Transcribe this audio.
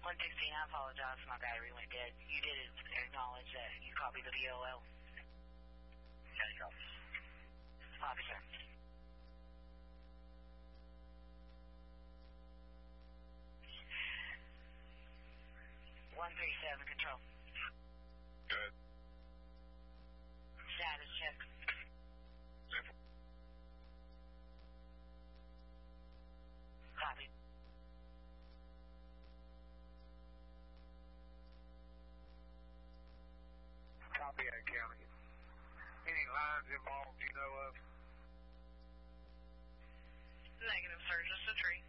116, I apologize. My battery went dead. You did acknowledge that you copied the VOL. Yes, sir. Copy, sir. (137) control. Good. Status check. Simple. Copy. Copy that, County. Any lines involved you know of? Negative, sir. Just a tree.